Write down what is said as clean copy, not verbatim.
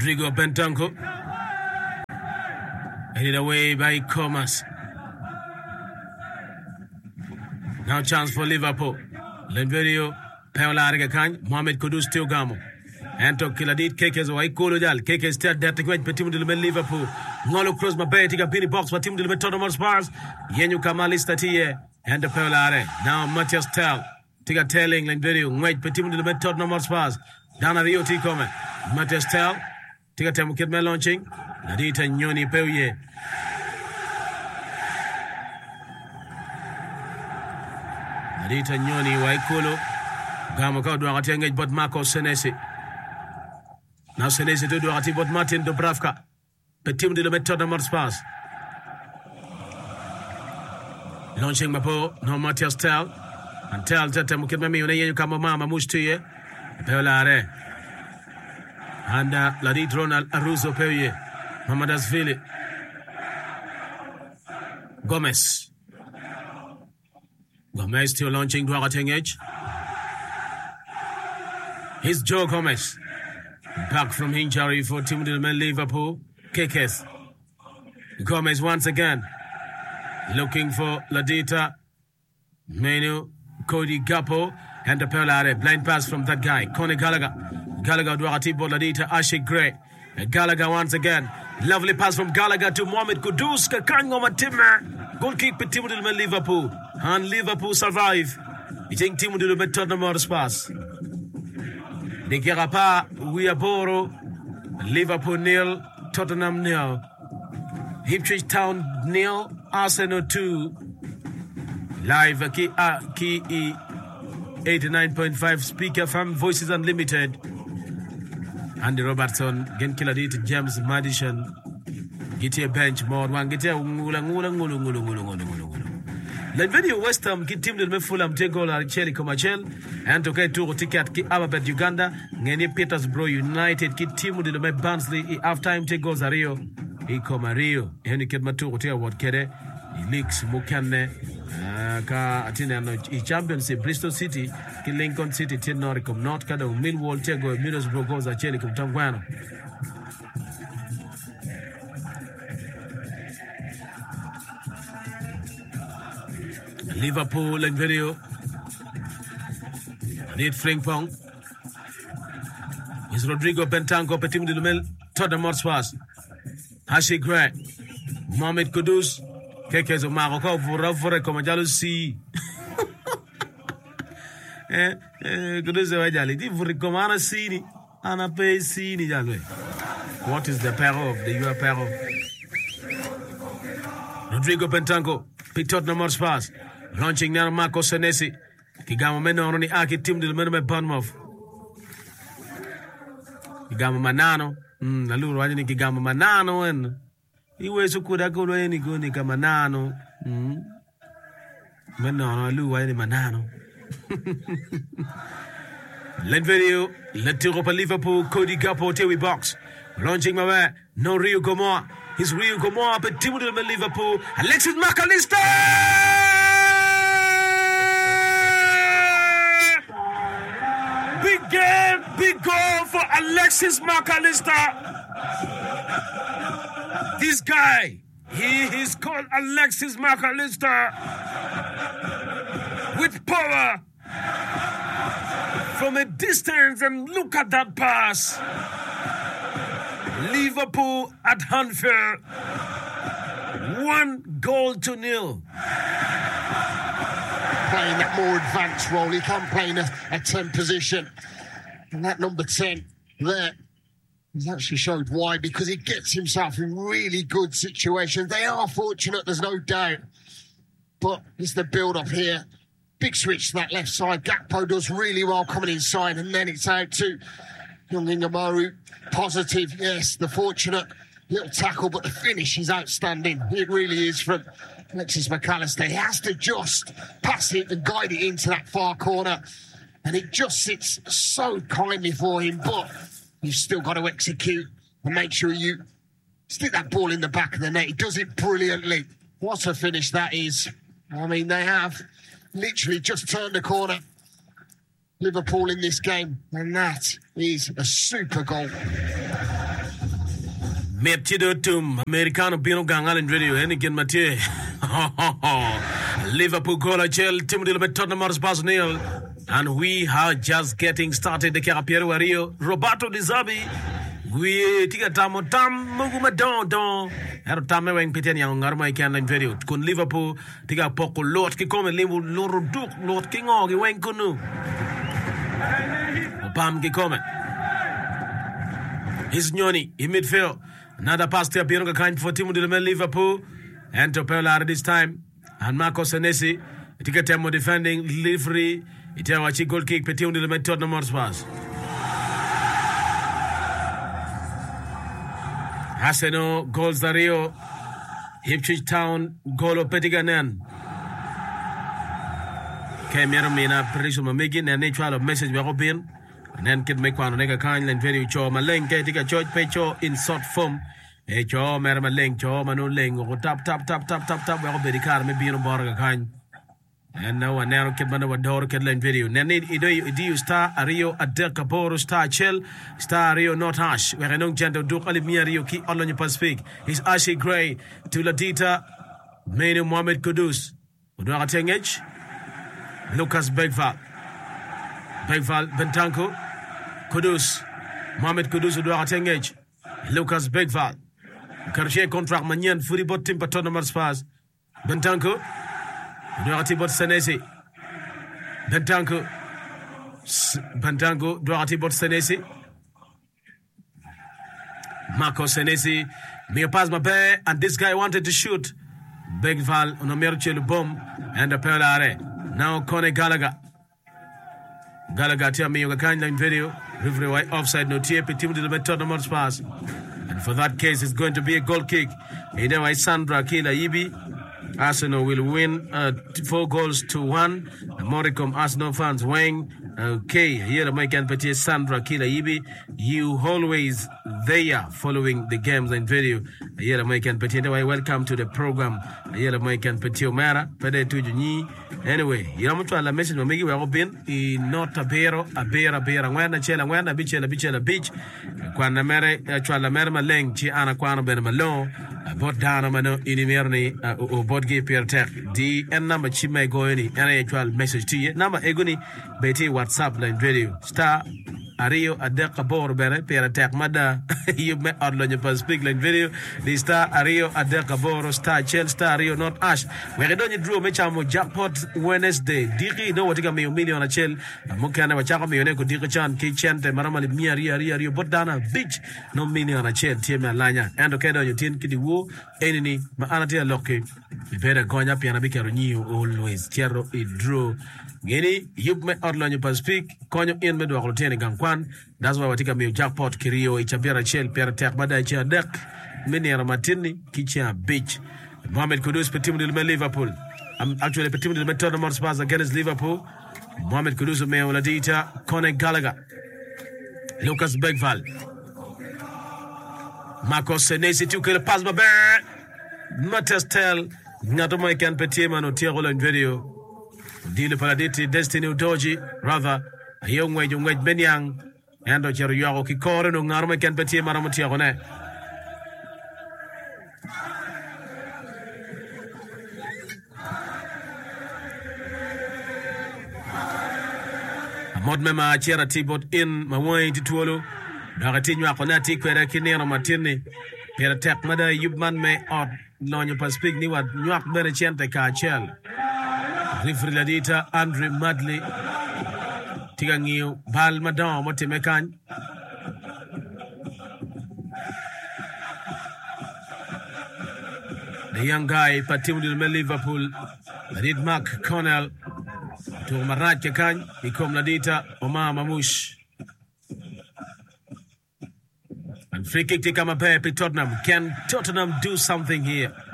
Rodrigo Bentancur. Headed away by Comas. Now chance for Liverpool. Lenverio, Paola Argakany, Mohamed Kudus Teogamo. Anto Kiladit, Kekes or Ikolo Jal, Kekes Ted, that the great Petit Liverpool. Nolo cross my bay, take a penny box for Tim de Tottenham Spurs. Yenu Kamalista Tie, and the Paola Are. Now Matthias Tell, take a tailing Lenverio, wait Petit de Tottenham Spurs. Dana Rio T. Come. Matthias Tell, take a time kid launching. Nadita Nyoni Pewye. Nadita Nyoni Waikolo. Gamaka do engage but Marco Senesi. Now Senesi do ati but Martin Dubravka. Petit de Tottenham Spurs. Launching Mapo, no Matthias Tell. And Tell Tatam Kidmami, Unayan Kamama Mushtiye. Pelare. And Ladit Ronald Aruzo Pewye. Mamadasvili. Gomez still launching Dwarateng edge. Here's Joe Gomez. Back from injury for Team Liverpool. Kekes. Gomez once again. Looking for Ladita. Menu. Cody Gakpo. And the Pelare. Blind pass from that guy. Conor Gallagher. Gallagher Dwaratibo Ladita. Ashik Gray. Gallagher once again. Lovely pass from Gallagher to Mohamed Kudus. Kakango Matima. Goal kick for Team Liverpool. And Liverpool survive. I think Team Tottenham Spurs. De Gerapa, Wiaboro, Liverpool nil, Tottenham nil. Ipswich Town nil, Arsenal 2. Live Ki 89.5 Speaker from Voices Unlimited. Andy Robertson, Gen Kiladit, James Madison. Get a bench more one, get a ngulu. Lenvedio West Ham ki team de Fulham take goal at Chelsea Comachel and to get two ticket ki Ababet Uganda ngeni Petersburg United ki team de Barnsley I half time take goals Rio I koma Rio yani kedma tu hotel what kede I leaks mukane ka atina no I championship Bristol City ki Lincoln City tenori kom not kada Millwall take goal Middlesbrough goals at Chelsea kom tangwana. Liverpool and video. Need Frimpong. Is Rodrigo Bentancur, Petit de Lumel, Tottenham Spurs. Hashi Gray. Mohamed Kudus. Kekes of Marocco for Ravore Comajalusi. Kudus Vajali. Divri Comana Sini. Anape Sini Jalwe. What is the peril of the UA peril? Rodrigo Bentancur, Tottenham Spurs. Launching now Marco Senesi. Kigama meno ni aki team de meno me Bournemouth. Kigama manano. Naluru waje ni kigama manano en. Iwe sukuda kulo eni guni kama manano. Meno nalu waje ni manano. Let video. Let Europa Liverpool. Cody Gakpo Tewi box. Launching my way. No Rio Gomora. He's Rio Gomora but team de Liverpool. Alexis McAllister. Big game, big goal for Alexis McAllister. This guy, he is called Alexis McAllister. With power. From a distance, and look at that pass. Liverpool at Anfield. 1-0. Playing that more advanced role. He can play in a 10 position. And that number 10 there has actually showed why, because he gets himself in really good situations. They are fortunate, there's no doubt. But it's the build-up here. Big switch to that left side. Gakpo does really well coming inside, and then it's out to young Ingamaru. Positive, yes, the fortunate little tackle, but the finish is outstanding. It really is from Alexis McAllister. He has to just pass it and guide it into that far corner. And it just sits so kindly for him, but you've still got to execute and make sure you stick that ball in the back of the net. He does it brilliantly. What a finish that is. I mean, they have literally just turned the corner, Liverpool, in this game, and that is a super goal. Metchido tum Americano Bino Gangal Radio Enikin Mathieu. Liverpool goal Chel Timothy Tottenham Hotspur nil. And we are just getting started. The Carapierre Wario Roberto Di Zabi. We tiga tamo tam muguma don. Ero tame weng piten yang ngarma ikan lain video. Kun Liverpool tiga poko lot ki come limbu loro duk lot ki ngogi weng kunu. Pam ki come. His Nyoni in midfield. Another pass to Pierre kind for Timo de Liverpool. And to Pellar this time. And Marco Senesi. Tika Temo defending livery. Itawachi goal kick. Petimo de Tottenham Hotspur. Haseno goals the Rio. Ipswich Town goal of Petiganen. Kemero mina Periso Mamigin and natural message we're hoping. And then kid make one nega kind and very cho maleng tika church pecho in short form. A cho mer maleng cho manu leng or tap well be the car maybe in a borga kind. And now a narrow kid man of a door kid line video. Nanny idu star Rio Adeka Boro star Chell star Rio not hash where I know gentle do Olimia Rio ki all on your Pacific. He's Ashley Gray to Ladita Manu Mohamed Kudus. Udara Tengage Lucas Begval Bentanko Kudus Mohamed Kudus Udara Tengage Lucas Begval Karche contract Manyan Furi bot Tim Tottenham Hotspur Bentanko Duarte bot Senesi Bentanko Duarte bot Senesi Marco Senesi me pass my bear and this guy wanted to shoot Begval on a Merchel bomb and a Pelare now Conor Gallagher tell me you kind line video referee offside no TP Timo de Tottenham Hotspur and for that case it's going to be a goal kick either Sandra Kila Ibi Arsenal will win 4-1. Moricom Arsenal fans Wang okay here the Mike and Petit Sandra Kila Ibi you always there following the games and video here the Mike and Petit welcome to the program here the Mike and Petit Omara Pede Tujuni anyway you know la message mamigi we open not a bera ngwana chela ngwana bichela beach kwana mere chwala mere maleng chi ana kwana ben malo bot dana mano inimerni o bodge per tek di en number chi may goyoni ana chwal message to you number egoni beti WhatsApp line video star Ario Adeka Bor bere per tek mada you me orlo nye pas speak line video di star Ario Adeka Bor star Chel star Rio not ash we redonye draw mecha mo jackpot Wednesday diki no watika me million Chel mukana wachaka me yone ko diki chan ki chente maramali mia rio bodana beach no million Chel tieme lanya and okay do you tin kidi wo enini ma anatia loke bere gonya piana bikero nyi always tiero I draw Gini yup me orlo nye pas speak konyo in me do aklotene gangkwan that's why watika me jackpot kirio ichapira Chel per tek bada icha dek miniera matini kicha beach Mohamed Kudus Petit de Liverpool actually Petit de Tottenham Hotspur against Liverpool Mohamed Kudus me Oladita Conor Gallagher Lucas Begval Marco Senesi tukele pass ba bear Matestel ngato mo ikan Petit mano tiero la video Dile paladiti Destiny Udoji rather a young way Benyang and o chero yako kikore no ngarma ikan Petit mano tiero ne Mod mema chera tibot in mawai tituolo Dagati nyako nati kwere kinero matini Pera tek mada yubman me ot Lonyo paspik ni wat nyak bere chente ka Chel Referee Ladita Andre Madley Tiga ngiyo Bal Madan mote mekan The young guy Patimu de Liverpool Reed Mark Connell to Marat Kekan Ikom Ladita Omar Mamush and free kick to come up here Tottenham. Can Tottenham do something here?